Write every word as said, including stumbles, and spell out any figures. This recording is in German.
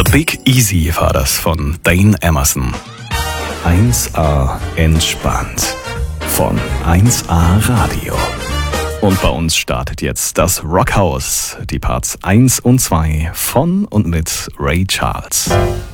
The Big Easy war das von Dane Emerson. eins A entspannt von eins A Radio. Und bei uns startet jetzt das Rockhaus, die Parts eins und zwei von und mit Ray Charles.